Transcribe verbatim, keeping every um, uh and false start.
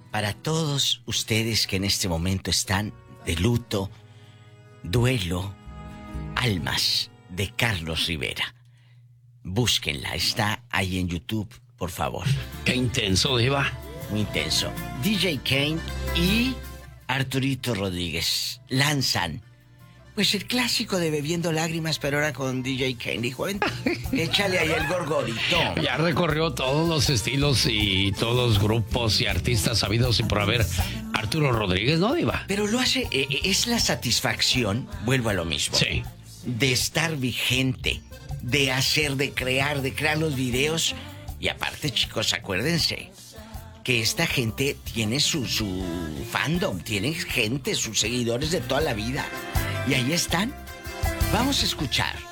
para todos ustedes que en este momento están de luto, duelo, Almas de Carlos Rivera. Búsquenla, está ahí en YouTube, por favor. Qué intenso, Diva. Muy intenso. D J Kane y Arturito Rodríguez lanzan, pues el clásico de Bebiendo Lágrimas, pero ahora con D J Kane. Dijo, échale ahí el gorgorito. Ya recorrió todos los estilos y todos los grupos y artistas sabidos y por haber. Arturo Rodríguez, ¿no, Diva? Pero lo hace, eh, es la satisfacción, vuelvo a lo mismo. Sí. De estar vigente, de hacer, de crear, de crear los videos. Y aparte, chicos, acuérdense que esta gente tiene su, su fandom, tiene gente, sus seguidores de toda la vida. Y ahí están. Vamos a escuchar